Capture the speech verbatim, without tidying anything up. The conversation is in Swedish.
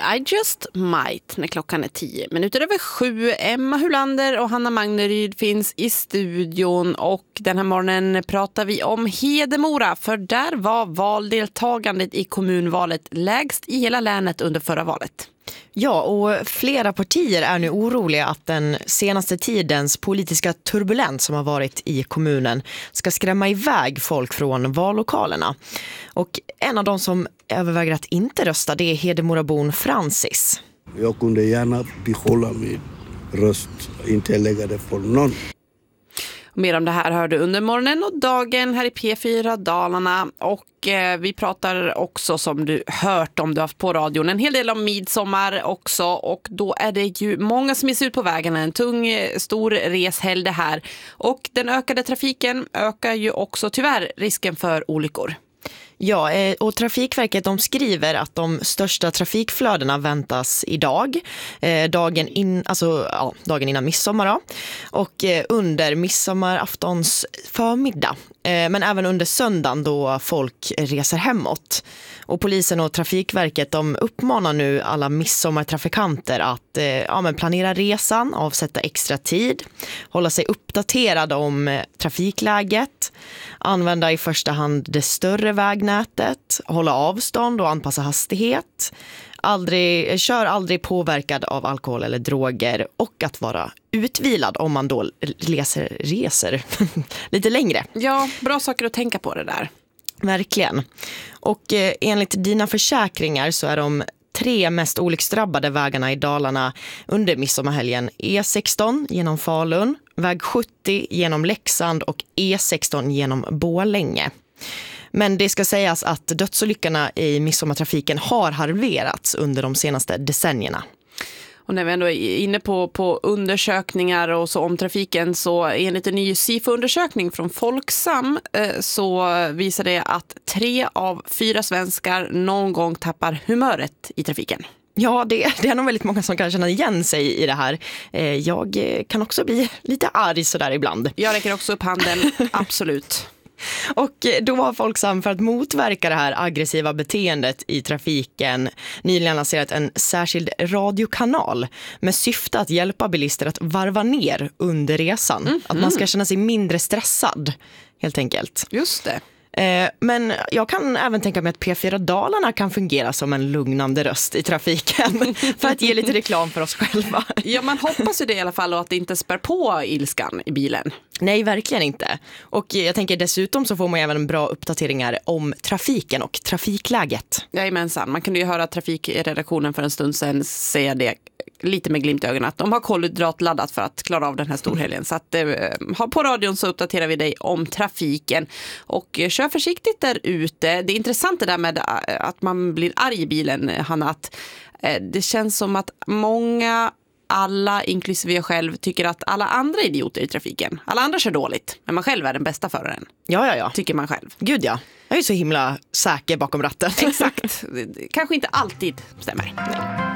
I just might när klockan är tio minuter över sju. Emma Hulander och Hanna Magneryd finns i studion och den här morgonen pratar vi om Hedemora, för där var valdeltagandet i kommunvalet lägst i hela länet under förra valet. Ja, och flera partier är nu oroliga att den senaste tidens politiska turbulens som har varit i kommunen ska skrämma iväg folk från vallokalerna. Och en av de som överväger att inte rösta, det är Hedemorabon Francis. Jag kunde gärna behålla min röst, inte lägga det för någon. Mer om det här hör du under morgonen och dagen här i P fyra Dalarna. Och eh, vi pratar också, som du hört om du har haft på radion, en hel del om midsommar också. Och då är det ju många som är ut på vägarna. En tung, stor reshelg det här. Och den ökade trafiken ökar ju också tyvärr risken för olyckor. Ja, och Trafikverket de skriver att de största trafikflödena väntas idag, eh, dagen, in, alltså, ja, dagen innan midsommar då, och eh, under midsommaraftons förmiddag. Eh, men även under söndagen då folk reser hemåt. Och polisen och Trafikverket de uppmanar nu alla midsommartrafikanter att eh, ja, men planera resan, avsätta extra tid, hålla sig uppdaterad om eh, trafikläget, använda i första hand det större vägnätet, hålla avstånd och anpassa hastighet, aldrig, kör aldrig påverkad av alkohol eller droger och att vara utvilad om man då reser, reser lite längre. Ja, bra saker att tänka på det där. Verkligen. Och eh, enligt dina försäkringar så är de tre mest olycksdrabbade vägarna i Dalarna under midsommarhelgen E sexton genom Falun, väg sjuttio genom Leksand och E sexton genom Borlänge. Men det ska sägas att dödsolyckorna i midsommartrafiken har halverats under de senaste decennierna. Och när vi ändå är inne på, på undersökningar och så om trafiken, så enligt en ny SIFO-undersökning från Folksam eh, så visar det att tre av fyra svenskar någon gång tappar humöret i trafiken. Ja, det, det är nog väldigt många som kan känna igen sig i det här. Eh, jag kan också bli lite arg sådär ibland. Jag räcker också upp handen, absolut. Och då har Folksam för att motverka det här aggressiva beteendet i trafiken nyligen lanserat en särskild radiokanal med syfte att hjälpa bilister att varva ner under resan. Mm, att man ska känna sig mindre stressad, helt enkelt. Just det. Men jag kan även tänka mig att P fyra Dalarna kan fungera som en lugnande röst i trafiken för att ge lite reklam för oss själva. Ja, man hoppas ju det i alla fall, och att det inte spär på ilskan i bilen. Nej, verkligen inte. Och jag tänker dessutom så får man även bra uppdateringar om trafiken och trafikläget. Jajamensan, man kunde ju höra trafikredaktionen för en stund sedan säga det lite med glimt i ögonen att de har kolhydratladdat för att klara av den här storhelgen. Så att eh, på radion så uppdaterar vi dig om trafiken. Och eh, kör försiktigt där ute. Det är intressant det där med att man blir arg i bilen, Hanna. Att, eh, det känns som att många, alla inklusive jag själv, tycker att alla andra är idioter i trafiken. Alla andra kör dåligt, men man själv är den bästa föraren. Ja, ja, ja. Tycker man själv. Gud ja. Jag är så himla säker bakom ratten. Exakt. Kanske inte alltid stämmer. Nej.